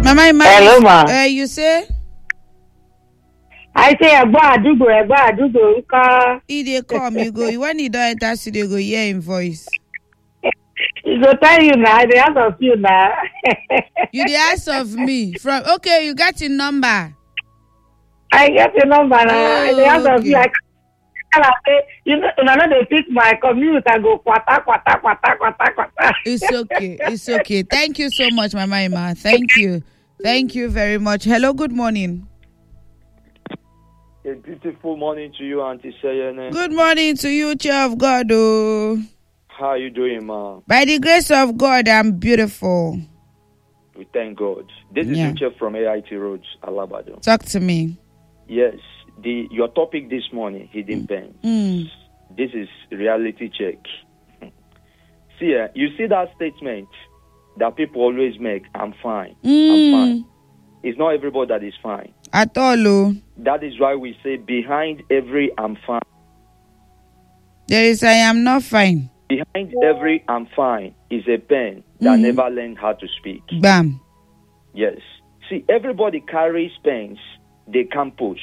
Mama Emma. Hello, ma. You say? I say, Adugo. He dey come, you go. When he don't enter studio, go hear him voice. He go tell you now, the answer of you now. You the ask of me. Okay, you got your number. I get your number now. The answer of you. Okay. I say, you know, they pick my commute, I go kwata. It's okay. Thank you so much, Mama Emma. Thank you very much. Hello, good morning. A beautiful morning to you, Auntie Sayene. Good morning to you, child of God. Oh. How are you doing, ma? By the grace of God, I'm beautiful. We thank God. This is Uche from AIT Roads, Alabado. Talk to me. Yes, your topic this morning, hidden pain. This is reality check. See, you see that statement that people always make, I'm fine. I'm fine. It's not everybody that is fine. At all. Oh. That is why we say behind every I'm fine. There is I am not fine. Behind every I'm fine is a pen that never learned how to speak. Bam. Yes. See, everybody carries pains they can't post.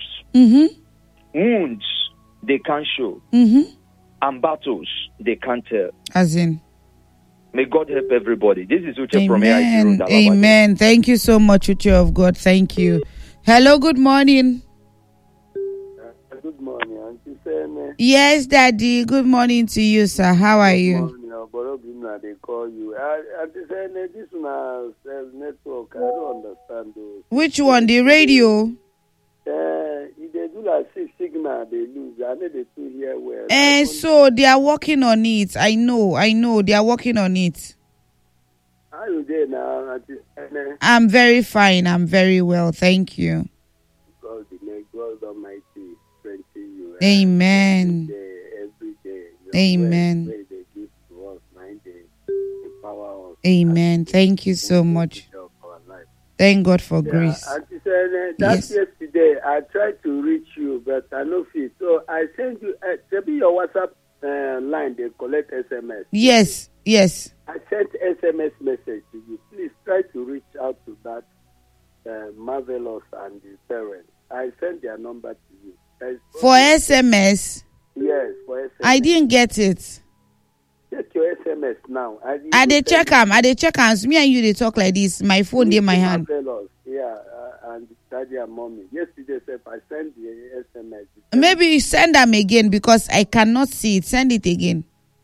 Wounds they can't show. And battles they can't tell. As in. May God help everybody. This is Uche from AIT Road. Amen. Thank you so much, Uche of God. Thank you. Hello, good morning. Good morning, Auntie Sene. Yes, Daddy. Good morning to you, sir. How are you? Good morning, they call you. Auntie Sene, this one network, I don't understand those. Which one? The radio? If they do like signal, they lose. I know they do hear well. So they are working on it. I know. They are working on it. How are you there now, Auntie Sene? I'm very fine. I'm very well. Thank you. God Almighty strengthen you. Amen. Every day. Amen. They give to us, empower us. Amen. Thank you so much. Thank God for grace. Auntie Sene, yesterday I tried to reach you, but I no fit. So I send you your WhatsApp line. They collect SMS. Yes. I sent SMS message to you. Please try to reach out to that Marvelous and the parents. I sent their number to you. For SMS? Yes, for SMS. I didn't get it. Check your SMS now. I dey check am. Me and you they talk like this. My phone in my hand. Marvelous. Yeah, and daddy and mommy. Yesterday, I sent the SMS. Maybe you send them again because I cannot see it. Send it again.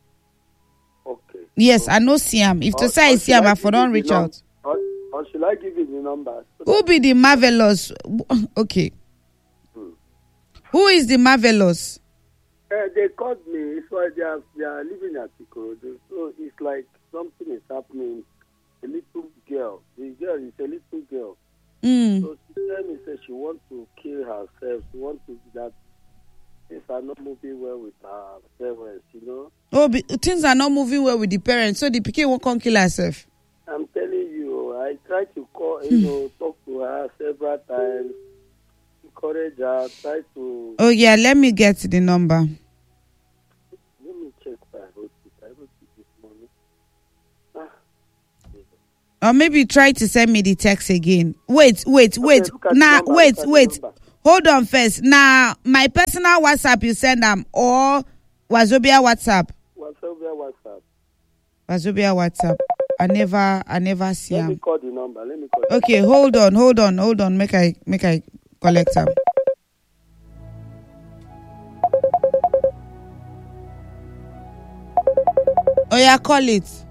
Okay. Yes, I know see him. If to say I see him, I for don't reach out. Or should I give you the number? Who be the Marvelous? Okay. Who is the Marvelous? They called me. It's why they are living at Ikorodu. So it's like something is happening. A little girl. The girl is a little girl. So she told me that she wants to kill herself. She wants to that things are not moving well with her parents, you know. Oh, things are not moving well with the parents. So the pikin won't come kill herself. I'm telling you, I tried to call, talk to her several times, encourage her, try to. Oh yeah, let me get the number. Let me check if I wrote it this morning. Or maybe try to send me the text again. Wait. Wait. Hold on first. Now, my personal WhatsApp you send them or Wazobia WhatsApp? Wazobia WhatsApp. I never see him. Let me call the number. Okay, hold on. Make I collect them. Oh yeah, call it.